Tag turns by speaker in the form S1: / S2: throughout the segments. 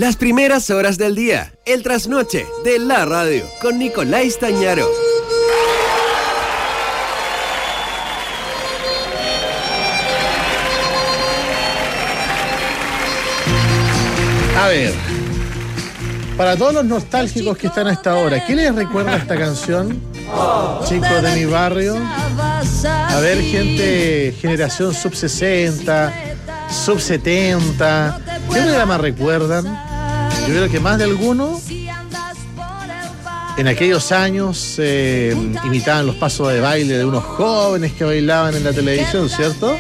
S1: Las primeras horas del día, el trasnoche de la radio, con Nicolás Tañaro.
S2: A ver, para todos los nostálgicos que están a esta hora, ¿qué les recuerda esta canción? Chicos de mi barrio. A ver, gente, generación sub 60, sub 70. ¿Qué programa recuerdan? Yo creo que más de alguno en aquellos años imitaban los pasos de baile de unos jóvenes que bailaban en la televisión, ¿cierto?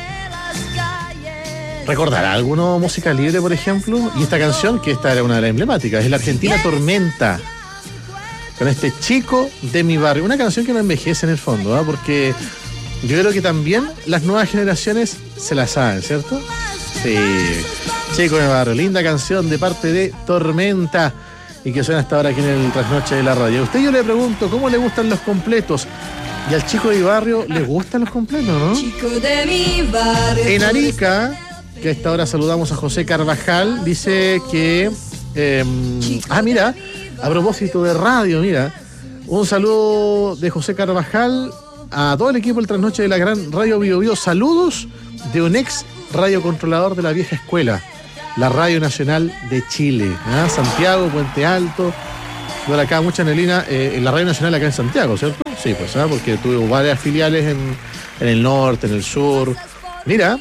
S2: ¿Recordará alguno Música Libre, por ejemplo? Y esta canción, que esta era una de las emblemáticas, es la Argentina Tormenta, con este Chico de mi barrio. Una canción que no envejece en el fondo, ¿eh? Porque yo creo que también las nuevas generaciones se la saben, ¿cierto? Sí, Chico de mi barrio, linda canción de parte de Tormenta, y que suena hasta ahora aquí en el trasnoche de la radio. A usted yo le pregunto, ¿cómo le gustan los completos? Y al Chico de mi barrio le gustan los completos, ¿no?
S3: Chico de mi barrio.
S2: En Arica, que a esta hora saludamos a José Carvajal, dice que... mira, a propósito de radio, mira, un saludo de José Carvajal a todo el equipo del trasnoche de la gran Radio Bio Bio. Saludos de un ex radiocontrolador de la vieja escuela, la Radio Nacional de Chile, ¿eh? Santiago, Puente Alto. Bueno, acá mucha Nelina, en la Radio Nacional acá en Santiago, ¿cierto? Sí, pues, ¿eh? Porque tuvo varias filiales en el norte, en el sur. Mira,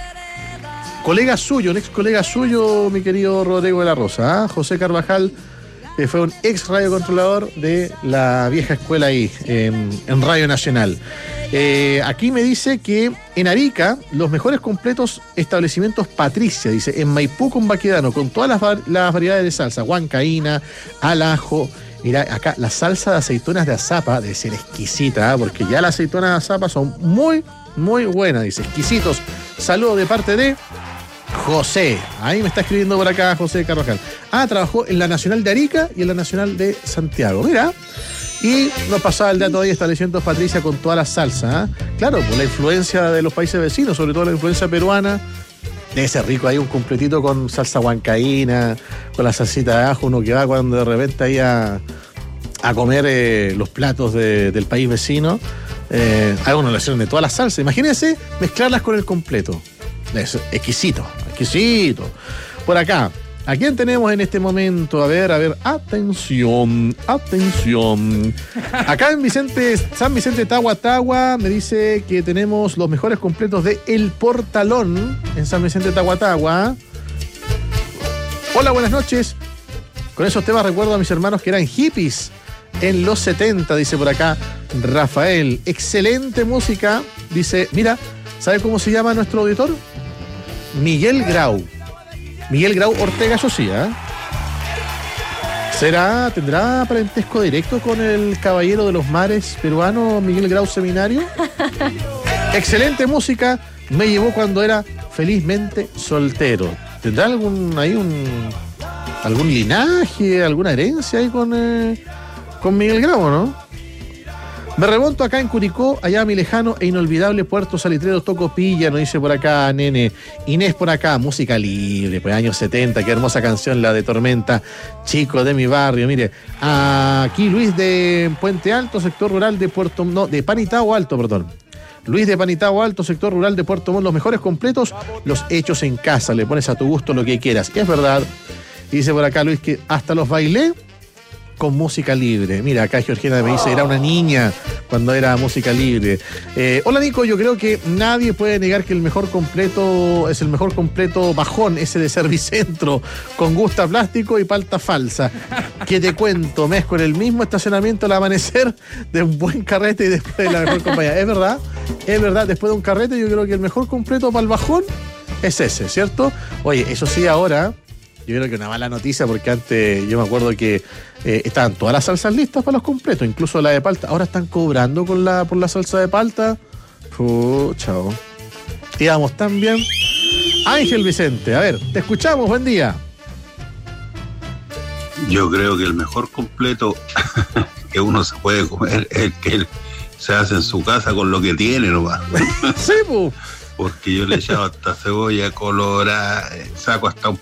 S2: colega suyo, un ex colega suyo, mi querido Rodrigo de la Rosa, ¿eh? José Carvajal, que fue un ex radiocontrolador de la vieja escuela ahí, en Radio Nacional. Aquí me dice que en Arica, los mejores completos establecimientos Patricia, dice, en Maipú con Baquedano, con todas las variedades de salsa, huancaína, al ajo. Mira, acá la salsa de aceitunas de azapa debe ser exquisita, ¿eh? Porque ya las aceitunas de azapa son muy, muy buenas, dice, exquisitos. Saludos de parte de José. Ahí me está escribiendo por acá José Carvajal. Trabajó en la Nacional de Arica y en la Nacional de Santiago. Mira. Y nos pasaba el dato ahí, establecimientos Patricia con toda la salsa, ¿eh? Claro, por la influencia de los países vecinos, sobre todo la influencia peruana. Debe ser rico ahí un completito con salsa huancaína, con la salsita de ajo, uno que va cuando de repente ahí a comer los platos del país vecino. Hay una relación de todas las salsas. Imagínense mezclarlas con el completo. Es exquisito, exquisito. Por acá, ¿a quién tenemos en este momento? A ver, atención. Acá en San Vicente Tagua me dice que tenemos los mejores completos de El Portalón en San Vicente Tagua. Hola, buenas noches. Con esos temas recuerdo a mis hermanos que eran hippies en los 70, dice por acá Rafael. Excelente música, dice, mira, ¿sabe cómo se llama nuestro auditor? Miguel Grau Ortega, eso sí, ¿eh? ¿Tendrá parentesco directo con el caballero de los mares peruano Miguel Grau Seminario? Excelente música, me llevó cuando era felizmente soltero. ¿Tendrá algún linaje, alguna herencia ahí con Miguel Grau, no? Me remonto acá en Curicó, allá a mi lejano e inolvidable Puerto Salitrero Tocopilla, nos dice por acá Nene. Inés por acá, música libre, pues años 70, qué hermosa canción la de Tormenta, Chico de mi barrio. Mire, aquí Luis de Puente Alto, sector rural de Panitao Alto, perdón. Luis de Panitao Alto, sector rural de Puerto Montt, los mejores completos, los hechos en casa, le pones a tu gusto lo que quieras. Y es verdad, y dice por acá Luis que hasta los bailé con música libre. Mira, acá Georgina me dice, era una niña cuando era música libre. Hola Nico, yo creo que nadie puede negar que el mejor completo es el mejor completo bajón, ese de Servicentro, con gusta plástico y palta falsa. Que te cuento, mes con el mismo estacionamiento al amanecer de un buen carrete y después de la mejor compañía. Es verdad, después de un carrete yo creo que el mejor completo para el bajón es ese, ¿cierto? Oye, eso sí, ahora yo creo que una mala noticia, porque antes yo me acuerdo que estaban todas las salsas listas para los completos, incluso la de palta. Ahora están cobrando por la salsa de palta. Chao. Íbamos tan bien. Ángel Vicente, a ver, te escuchamos, buen día.
S4: Yo creo que el mejor completo que uno se puede comer es el que se hace en su casa con lo que tiene nomás.
S2: Sí, pues.
S4: Porque yo le echaba hasta cebolla colorada, saco hasta un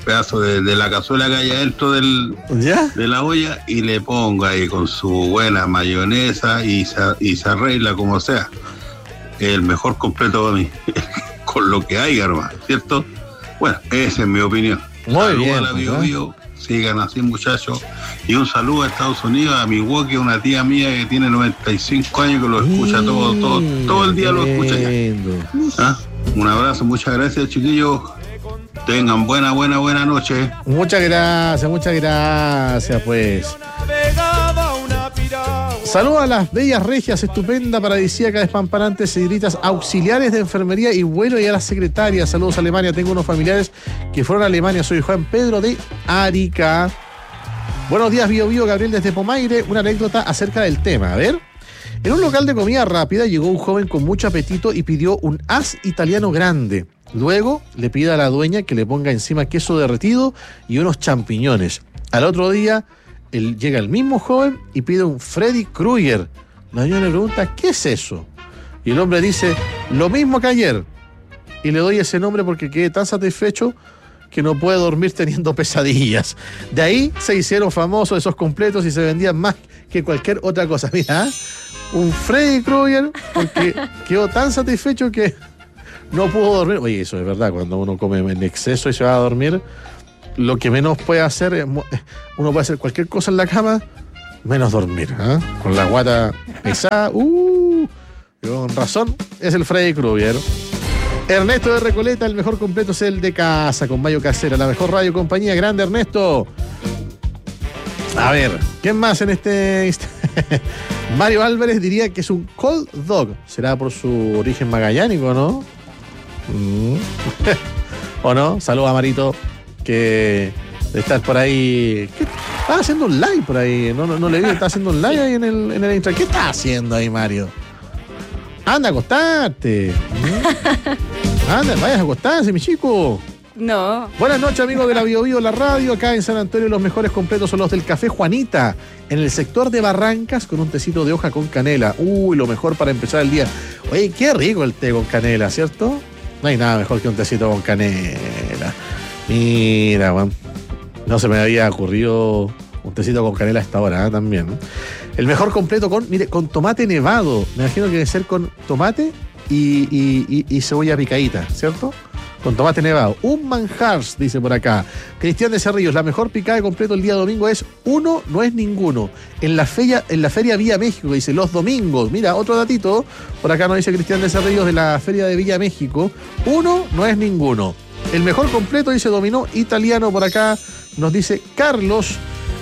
S4: pedazo de la cazuela que hay adentro
S2: ¿Ya?
S4: de la olla y le pongo ahí con su buena mayonesa y se arregla como sea. El mejor completo para mí, con lo que hay, hermano, ¿cierto? Bueno, esa es mi opinión.
S2: Muy
S4: Saludos
S2: bien,
S4: a la Bio Bio, sigan así, muchachos. Y un saludo a Estados Unidos, a Milwaukee, una tía mía que tiene 95 años que lo escucha todo el día lo escucha ya. Un abrazo, muchas gracias, chiquillos. Tengan buena noche.
S2: Muchas gracias, pues. Saludos a las bellas regias, estupenda, paradisíaca, despampanantes, sedritas, auxiliares de enfermería y vuelo y a las secretarias. Saludos a Alemania, tengo unos familiares que fueron a Alemania. Soy Juan Pedro de Arica. Buenos días, Bio Bio, Gabriel desde Pomaire. Una anécdota acerca del tema, a ver. En un local de comida rápida llegó un joven con mucho apetito y pidió un as italiano grande. Luego le pide a la dueña que le ponga encima queso derretido y unos champiñones. Al otro día llega el mismo joven y pide un Freddy Krueger. La dueña le pregunta, ¿qué es eso? Y el hombre dice, lo mismo que ayer. Y le doy ese nombre porque quedé tan satisfecho que no puede dormir teniendo pesadillas. De ahí se hicieron famosos esos completos y se vendían más que cualquier otra cosa. Mira, un Freddy Krueger porque quedó tan satisfecho que no pudo dormir. Oye, eso es verdad, cuando uno come en exceso y se va a dormir, lo que menos puede hacer es, uno puede hacer cualquier cosa en la cama, menos dormir, ¿eh? Con la guata pesada, con razón, es el Freddy Krueger. Ernesto de Recoleta, el mejor completo es el de casa, con mayo casera, la mejor radio compañía. Grande, Ernesto. A ver, ¿quién más en este? Mario Álvarez diría que es un cold dog. ¿Será por su origen magallánico, no? ¿O no? Saludos a Marito, que de estar por ahí. ¿Qué? Estaba haciendo un live por ahí. No le vi, está haciendo un live ahí en el Instagram. ¿Qué está haciendo ahí, Mario? Anda a acostarte. Anda, vayas a acostarse, mi chico.
S3: No.
S2: Buenas noches, amigos de la Bio Bio, la radio. Acá en San Antonio los mejores completos son los del Café Juanita, en el sector de Barrancas, con un tecito de hoja con canela. Lo mejor para empezar el día. Oye, qué rico el té con canela, ¿cierto? No hay nada mejor que un tecito con canela. Mira, Juan, no se me había ocurrido un tecito con canela a esta hora, ¿eh? También. El mejor completo con tomate nevado. Me imagino que debe ser con tomate y cebolla picadita, ¿cierto? Con tomate nevado. Un manjar, dice por acá. Cristian de Cerrillos, la mejor picada de completo el día domingo es uno, no es ninguno. En la feria Villa México, dice, los domingos. Mira, otro datito. Por acá nos dice Cristian de Cerrillos de la feria de Villa México. Uno, no es ninguno. El mejor completo, dice, dominó italiano. Por acá nos dice Carlos.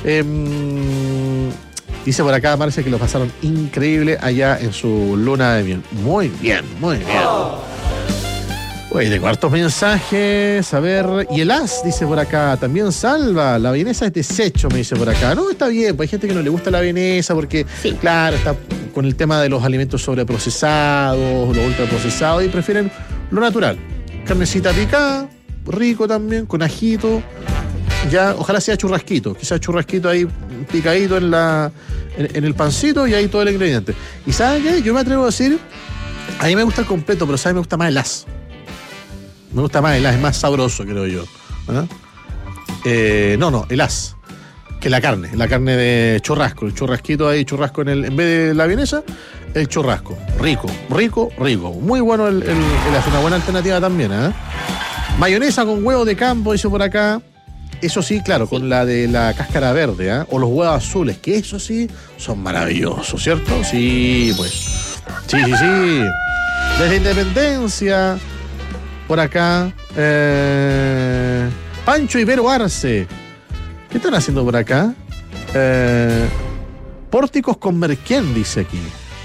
S2: Dice por acá, Marcia, que lo pasaron increíble allá en su luna de miel. Muy bien, muy bien. Oye, de cuartos mensajes, a ver, y el as, dice por acá, también salva, la vienesa es desecho, me dice por acá. No, está bien, pues hay gente que no le gusta la vienesa porque, sí, claro, está con el tema de los alimentos sobreprocesados, los ultraprocesados, y prefieren lo natural. Carnecita picada, rico también, con ajito, ya, ojalá sea churrasquito, quizás churrasquito ahí picadito en el pancito y ahí todo el ingrediente. ¿Y saben qué? Yo me atrevo a decir, a mí me gusta el completo, pero ¿sabes? Me gusta más el as. Me gusta más el as, es más sabroso, creo yo. No, el as. Que la carne de churrasco. El churrasquito ahí, churrasco en vez de la vienesa, el churrasco. Rico. Muy bueno el as, una buena alternativa también, ¿eh? Mayonesa con huevo de campo, dice por acá. Eso sí, claro, sí, con la de la cáscara verde, ¿eh? O los huevos azules, que eso sí son maravillosos, ¿cierto? Sí, pues. Sí. Desde Independencia. Por acá, Pancho Ibero Arce. ¿Qué están haciendo por acá? Pórticos con merquén, dice aquí.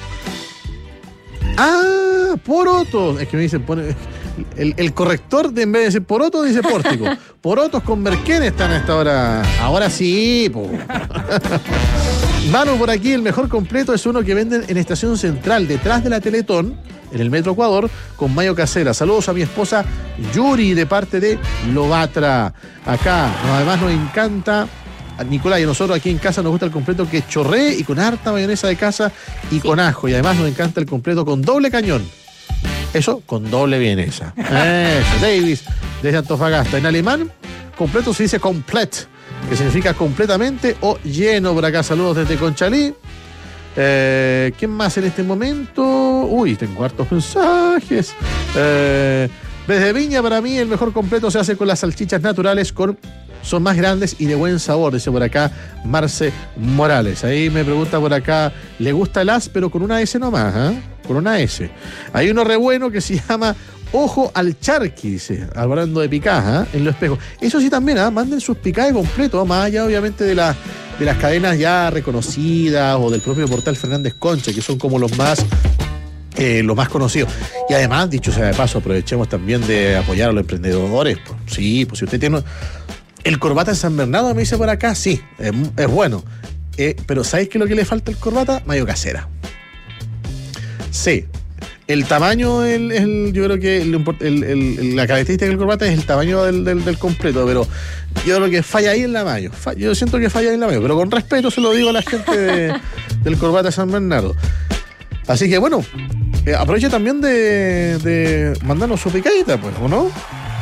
S2: Ah, porotos. Es que me dicen, el corrector en vez de decir porotos, dice pórtico. Porotos con merquén están a esta hora. Ahora sí, po. Manu, por aquí, el mejor completo es uno que venden en Estación Central, detrás de la Teletón, en el Metro Ecuador, con mayo casera. Saludos a mi esposa Yuri, de parte de Lobatra. Acá, además nos encanta, a Nicolás y a nosotros aquí en casa nos gusta el completo que chorree y con harta mayonesa de casa y con ajo. Y además nos encanta el completo con doble cañón. Eso, con doble vienesa. Eso, Davis, desde Antofagasta. En alemán, completo se dice complete, que significa completamente o lleno. Por acá, saludos desde Conchalí. ¿Quién más en este momento? Uy, tengo hartos mensajes. Desde Viña, para mí el mejor completo se hace con las salchichas naturales, son más grandes y de buen sabor, dice por acá Marce Morales. Ahí me pregunta por acá, ¿le gusta el as pero con una S nomás? Con una S. Hay uno re bueno que se llama Ojo al Charqui, dice, hablando de picadas, en Los Espejos. Eso sí también, manden sus picadas completos, más allá obviamente de las cadenas ya reconocidas o del propio portal Fernández Concha, que son como los más conocidos. Y además, dicho sea de paso, aprovechemos también de apoyar a los emprendedores. Sí, pues si usted tiene el corbata en San Bernardo, me dice por acá, sí, es bueno. Pero ¿sabéis qué es lo que le falta al corbata? Mayo casera. Sí. El tamaño, yo creo que la característica del corbata es el tamaño del completo, pero yo creo que falla ahí en la mayo. Yo siento que falla ahí en la mayo, pero con respeto se lo digo a la gente del corbata San Bernardo. Así que bueno, aproveche también de mandarnos su picadita, pues, ¿o no?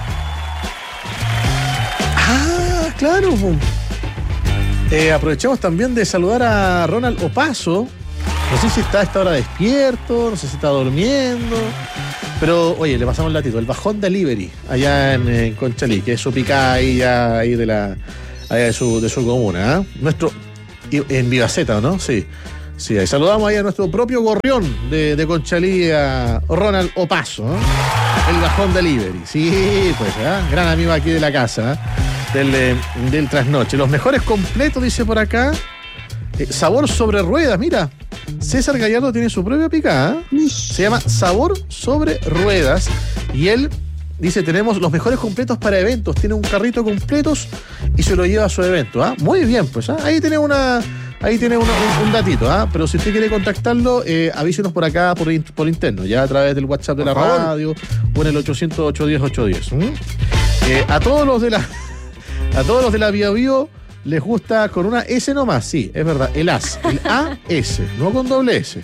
S2: Claro. Aprovechemos también de saludar a Ronald Opaso. No sé si está a esta hora despierto, no sé si está durmiendo. Pero, oye, le pasamos el datito. El Bajón Delivery, allá en Conchalí, que es su picada ahí de su comuna. En Vivaceta, ¿no? Sí. Sí, ahí saludamos ahí a nuestro propio gorrión de Conchalí, a Ronald Opaso, el Bajón Delivery. Sí, pues, gran amigo aquí de la casa, del trasnoche. Los mejores completos, dice por acá. Sabor sobre ruedas, mira. César Gallardo tiene su propia picada. Se llama Sabor sobre Ruedas. Y él dice, tenemos los mejores completos para eventos. Tiene un carrito completos y se lo lleva a su evento. Muy bien, pues. Ahí tiene un datito. Pero si usted quiere contactarlo, avísenos por acá, por interno, ya a través del WhatsApp de la radio o en el 800-810-810. A todos los de la Bio Bio les gusta con una S nomás, sí, es verdad, el AS, el AS, no con doble S.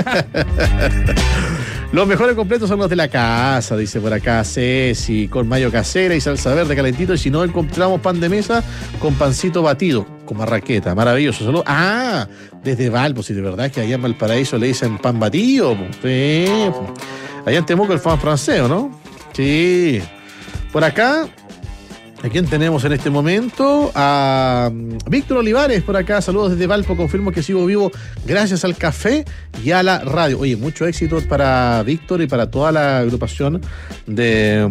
S2: Los mejores completos son los de la casa, dice por acá Ceci, con mayo casera y salsa verde calentito, y si no encontramos pan de mesa con pancito batido, con marraqueta, maravilloso. Solo, desde Valpo, si de verdad es que allá en Valparaíso le dicen pan batido, sí. Allá en Temuco el pan francés, ¿no? Sí. Por acá, ¿a quién tenemos en este momento? A Víctor Olivares por acá, saludos desde Valpo, confirmo que sigo vivo gracias al café y a la radio. Oye, mucho éxito para Víctor y para toda la agrupación de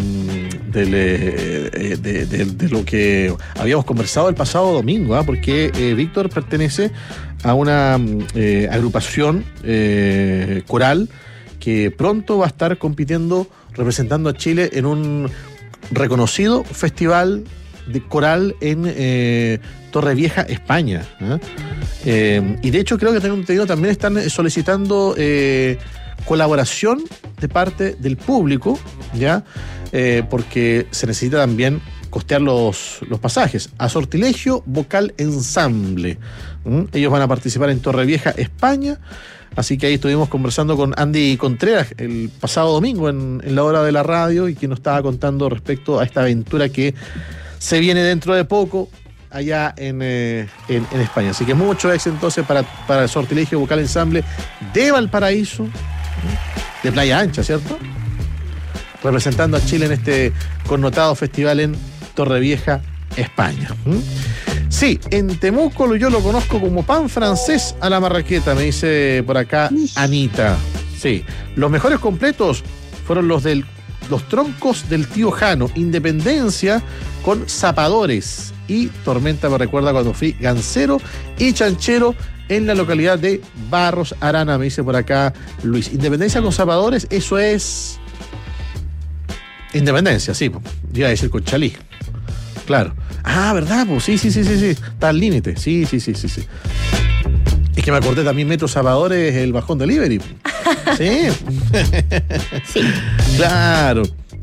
S2: lo que habíamos conversado el pasado domingo, porque Víctor pertenece a una agrupación coral que pronto va a estar compitiendo, representando a Chile en un reconocido festival de coral en Torrevieja, España. Y de hecho creo que tengo entendido también están solicitando colaboración de parte del público, ¿ya? Porque se necesita también costear los pasajes. A Sortilegio Vocal Ensamble. Ellos van a participar en Torrevieja, España. Así que ahí estuvimos conversando con Andy Contreras el pasado domingo en la hora de la radio, y quien nos estaba contando respecto a esta aventura que se viene dentro de poco allá en España. Así que mucho éxito entonces para el Sortilegio Vocal Ensamble de Valparaíso, de Playa Ancha, ¿cierto? Representando a Chile en este connotado festival en Torrevieja, España. Sí, en Temuco yo lo conozco como pan francés a la marraqueta, me dice por acá Anita. Sí, los mejores completos fueron los troncos del tío Jano, Independencia con zapadores, y Tormenta me recuerda cuando fui gansero y chanchero en la localidad de Barros Arana, me dice por acá Luis. Independencia con zapadores, eso es Independencia, sí, iba a decir Conchalí. Claro. ¿Verdad? Pues sí. Está al límite. Sí. Es que me acordé también Metro Salvadores, el Bajón Delivery. Sí.
S5: Sí.
S2: Claro.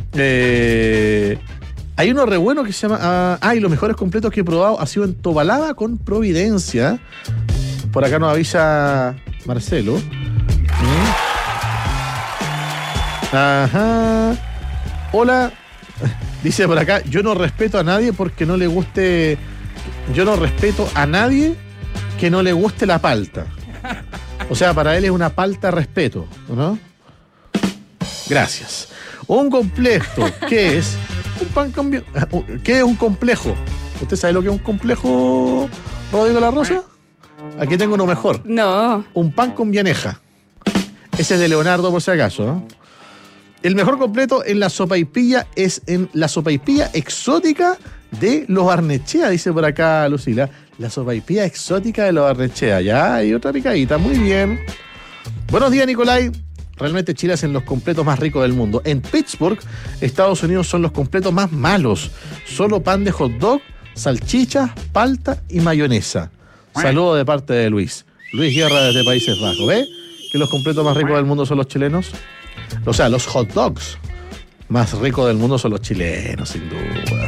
S2: Hay uno re bueno que se llama... y los mejores completos que he probado ha sido en Tobalaba con Providencia. Por acá nos avisa Marcelo. Ajá. Hola. Dice por acá, yo no respeto a nadie porque no le guste. Yo no respeto a nadie que no le guste la palta. O sea, para él es una palta respeto, ¿no? Gracias. Un complejo, ¿qué es? Un pan con... ¿Qué es un complejo? ¿Usted sabe lo que es un complejo, Rodrigo La Rosa? Aquí tengo uno mejor.
S5: No.
S2: Un pan con vianeja. Ese es de Leonardo, por si acaso, ¿no? El mejor completo en la sopaipilla es en la sopaipilla exótica de los Barnechea, dice por acá Lucila. La sopaipilla exótica de los Barnechea. Ya hay otra picadita, muy bien. Buenos días, Nicolai. Realmente Chile hacen los completos más ricos del mundo. En Pittsburgh, Estados Unidos, son los completos más malos. Solo pan de hot dog, salchichas, palta y mayonesa. Saludo de parte de Luis. Luis Guerra desde Países Bajos. ¿Ve que los completos más ricos del mundo son los chilenos? O sea, los hot dogs más ricos del mundo son los chilenos, sin duda.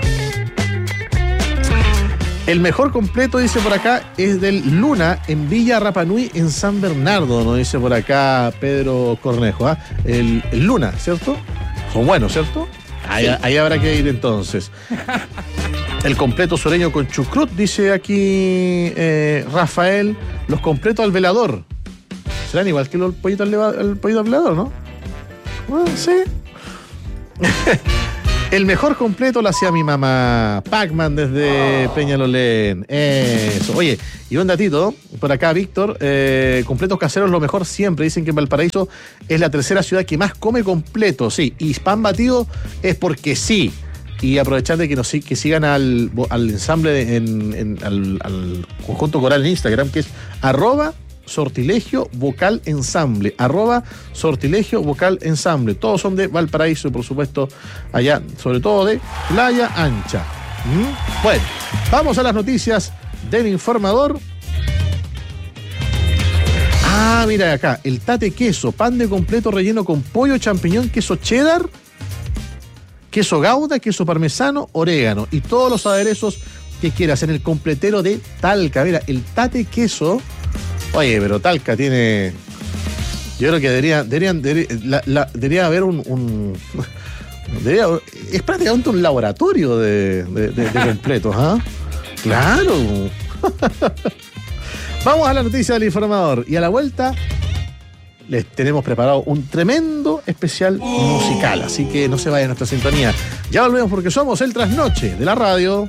S2: El mejor completo, dice por acá, es del Luna en Villa Rapa Nui en San Bernardo, nos dice por acá Pedro Cornejo. ¿Ah? El Luna, ¿cierto? Son buenos, ¿cierto? Ahí habrá que ir entonces. El completo sureño con chucrut, dice aquí Rafael. Los completos al velador. Serán igual que el pollito al velador, ¿no? Bueno, sí. El mejor completo lo hacía mi mamá. Pac-Man desde Peñalolén. Eso. Oye, y un datito, por acá Víctor, completos caseros lo mejor siempre. Dicen que en Valparaíso es la tercera ciudad que más come completo, sí. Y pan batido es porque sí. Y aprovechar de que sigan al ensamble, al conjunto coral en Instagram, que es @Sortilegio Vocal Ensamble, @Sortilegio Vocal Ensamble. Todos son de Valparaíso, por supuesto, allá, sobre todo de Playa Ancha. Bueno, vamos a las noticias del informador. Mira acá, el tate queso, pan de completo relleno con pollo, champiñón, queso cheddar, queso gouda, queso parmesano, orégano y todos los aderezos que quieras en el completero de Talca. Mira, el tate queso. Oye, pero Talca tiene... Yo creo que debería haber es prácticamente un laboratorio de completos, ¿ah? Claro. Vamos a la noticia del informador. Y a la vuelta les tenemos preparado un tremendo especial musical. Así que no se vaya a nuestra sintonía. Ya volvemos porque somos el trasnoche de la radio.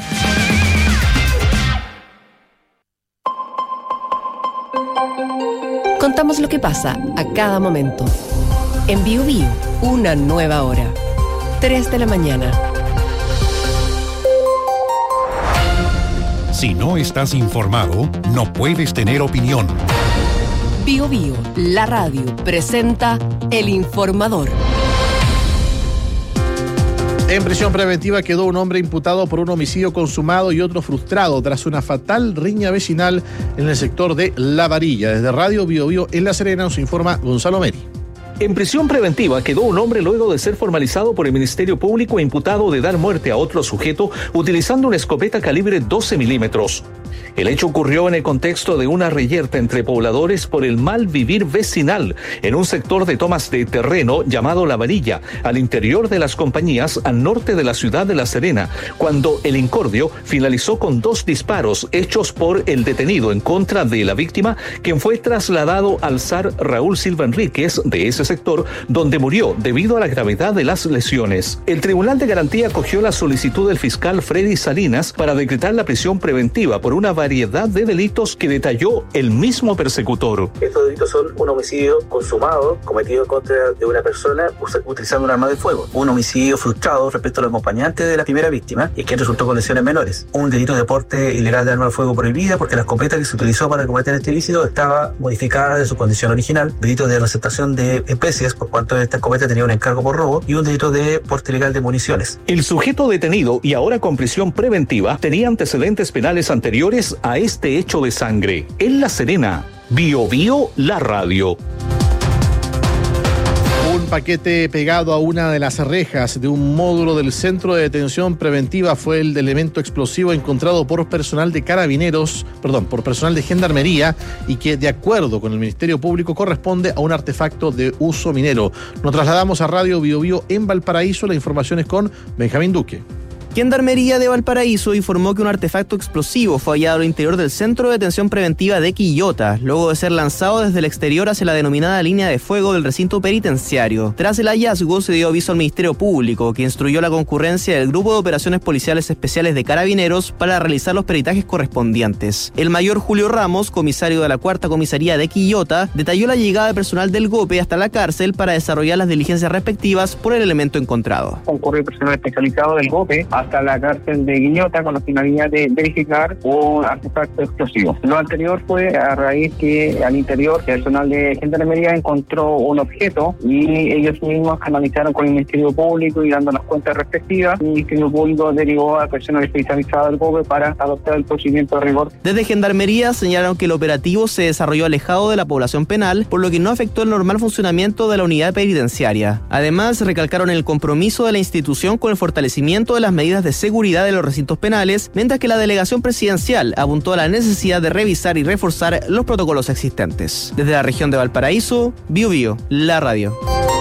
S6: Contamos lo que pasa a cada momento. En Bio Bio, una nueva hora. 3 de la mañana.
S7: Si no estás informado, no puedes tener opinión.
S6: Bio Bio, la radio, presenta El Informador.
S2: En prisión preventiva quedó un hombre imputado por un homicidio consumado y otro frustrado tras una fatal riña vecinal en el sector de La Varilla. Desde Radio Bio Bio en La Serena nos informa Gonzalo Meri.
S8: En prisión preventiva quedó un hombre luego de ser formalizado por el Ministerio Público e imputado de dar muerte a otro sujeto utilizando una escopeta calibre 12 milímetros. El hecho ocurrió en el contexto de una reyerta entre pobladores por el mal vivir vecinal en un sector de tomas de terreno llamado La Varilla, al interior de las compañías al norte de la ciudad de La Serena, cuando el incordio finalizó con 2 disparos hechos por el detenido en contra de la víctima, quien fue trasladado al SAR Raúl Silva Enríquez de ese sector, donde murió debido a la gravedad de las lesiones. El Tribunal de Garantía acogió la solicitud del fiscal Freddy Salinas para decretar la prisión preventiva por una variedad de delitos que detalló el mismo persecutor.
S9: Estos delitos son un homicidio consumado, cometido contra de una persona utilizando un arma de fuego, un homicidio frustrado respecto al acompañante de la primera víctima y que resultó con lesiones menores, un delito de porte ilegal de arma de fuego prohibida porque la escopeta que se utilizó para cometer este ilícito estaba modificada de su condición original, delito de receptación de especies por cuanto esta escopeta tenía un encargo por robo y un delito de porte ilegal de municiones.
S8: El sujeto detenido y ahora con prisión preventiva tenía antecedentes penales anteriores a este hecho de sangre. En La Serena, Bio Bio, la radio.
S2: Un paquete pegado a una de las rejas de un módulo del Centro de Detención Preventiva fue el elemento explosivo encontrado por personal de por personal de Gendarmería y que, de acuerdo con el Ministerio Público, corresponde a un artefacto de uso minero. Nos trasladamos a Radio Bio Bio en Valparaíso. La información es con Benjamín Duque.
S10: Gendarmería de Valparaíso informó que un artefacto explosivo fue hallado al interior del Centro de Detención Preventiva de Quillota, luego de ser lanzado desde el exterior hacia la denominada línea de fuego del recinto penitenciario. Tras el hallazgo, se dio aviso al Ministerio Público, que instruyó la concurrencia del Grupo de Operaciones Policiales Especiales de Carabineros para realizar los peritajes correspondientes. El mayor Julio Ramos, comisario de la Cuarta Comisaría de Quillota, detalló la llegada de personal del GOPE hasta la cárcel para desarrollar las diligencias respectivas por el elemento encontrado.
S11: Concurrió personal especializado del GOPE hasta la cárcel de Quillota con la finalidad de verificar un artefacto explosivo. Lo anterior fue a raíz que al interior el personal de Gendarmería encontró un objeto y ellos mismos canalizaron con el Ministerio Público y dando las cuentas respectivas. El Ministerio Público derivó al personal especializado del GOPE para adoptar el procedimiento de rigor.
S10: Desde Gendarmería señalaron que el operativo se desarrolló alejado de la población penal, por lo que no afectó el normal funcionamiento de la unidad penitenciaria. Además, recalcaron el compromiso de la institución con el fortalecimiento de las medidas de seguridad de los recintos penales, mientras que la delegación presidencial apuntó a la necesidad de revisar y reforzar los protocolos existentes. Desde la región de Valparaíso, Bio Bio, la radio.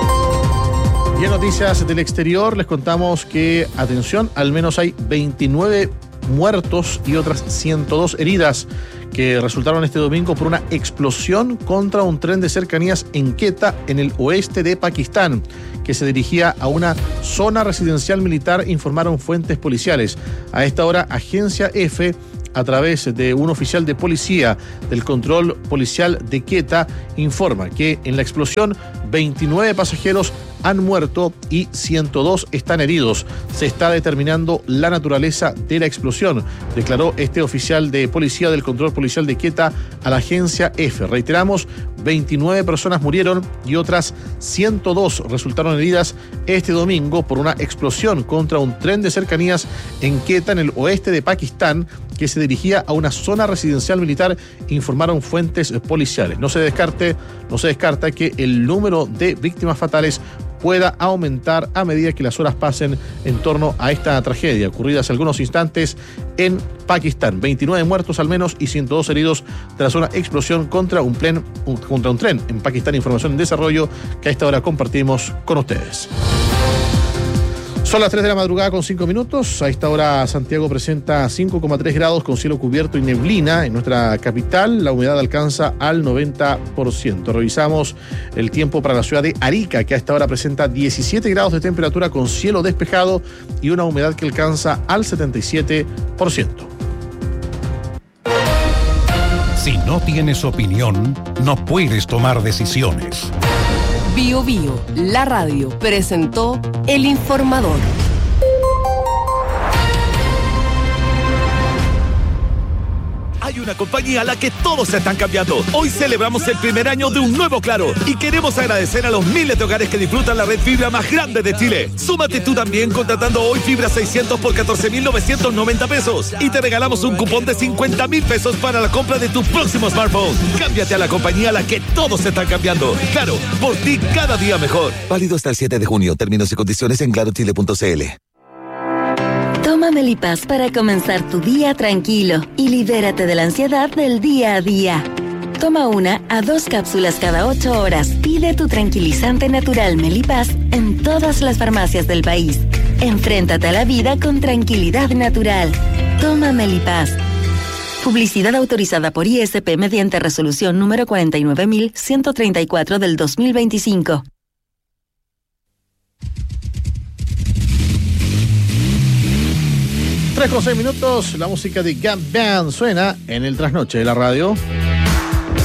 S2: Y en noticias del exterior les contamos que, atención, al menos hay 29 muertos y otras 102 heridas que resultaron este domingo por una explosión contra un tren de cercanías en Quetta, en el oeste de Pakistán, que se dirigía a una zona residencial militar, informaron fuentes policiales. A esta hora, Agencia F, a través de un oficial de policía del control policial de Quetta, informa que en la explosión 29 pasajeros han muerto y 102 están heridos. Se está determinando la naturaleza de la explosión, declaró este oficial de policía del control policial de Quetta a la Agencia F. Reiteramos, 29 personas murieron y otras 102 resultaron heridas este domingo por una explosión contra un tren de cercanías en Quetta, en el oeste de Pakistán, que se dirigía a una zona residencial militar, informaron fuentes policiales. No se descarta que el número de víctimas fatales pueda aumentar a medida que las horas pasen en torno a esta tragedia ocurrida hace algunos instantes en Pakistán. 29 muertos al menos y 102 heridos tras una explosión contra un tren en Pakistán. Información en desarrollo que a esta hora compartimos con ustedes. Son las 3 de la madrugada con 5 minutos. A esta hora Santiago presenta 5,3 grados con cielo cubierto y neblina en nuestra capital. La humedad alcanza al 90%. Revisamos el tiempo para la ciudad de Arica, que a esta hora presenta 17 grados de temperatura con cielo despejado y una humedad que alcanza al 77%.
S7: Si no tienes opinión, no puedes tomar decisiones.
S6: Bio Bio, la radio, presentó El Informador.
S12: Hay una compañía a la que todos se están cambiando. Hoy celebramos el primer año de un nuevo Claro y queremos agradecer a los miles de hogares que disfrutan la red fibra más grande de Chile. Súmate tú también contratando hoy fibra 600 por 14.990 pesos y te regalamos un cupón de 50.000 pesos para la compra de tu próximo smartphone. Cámbiate a la compañía a la que todos se están cambiando. Claro, por ti cada día mejor.
S13: Válido hasta el 7 de junio. Términos y condiciones en clarochile.cl.
S14: Toma Melipaz para comenzar tu día tranquilo y libérate de la ansiedad del día a día. Toma 1 a 2 cápsulas cada 8 horas. Pide tu tranquilizante natural Melipaz en todas las farmacias del país. Enfréntate a la vida con tranquilidad natural. Toma Melipaz. Publicidad autorizada por ISP mediante resolución número 49.134 del 2025.
S2: 3 con 6 minutos, la música de Gap Band suena en el trasnoche de la radio.